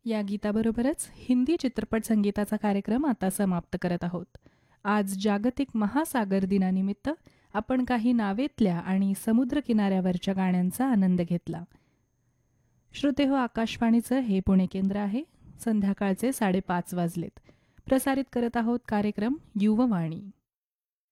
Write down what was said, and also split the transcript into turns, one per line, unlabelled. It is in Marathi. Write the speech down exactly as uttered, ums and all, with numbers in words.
या गीताबरोबरच हिंदी चित्रपट संगीताचा कार्यक्रम आता समाप्त करत आहोत. आज जागतिक महासागर दिनानिमित्त आपण काही नावेतल्या आणि समुद्रकिनाऱ्यावरच्या गाण्यांचा आनंद घेतला. श्रोते हो, आकाशवाणीचं हे पुणे केंद्र आहे. संध्याकाळचे साडेपाच वाजलेत. प्रसारित करत आहोत कार्यक्रम युववाणी.